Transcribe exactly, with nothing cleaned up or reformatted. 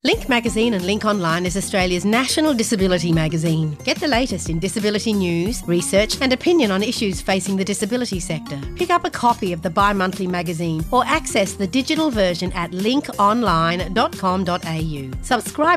Link Magazine and Link Online is Australia's national disability magazine. Get the latest in disability news, research and opinion on issues facing the disability sector. Pick up a copy of the bi-monthly magazine or access the digital version at link online dot com dot a u. Subscribe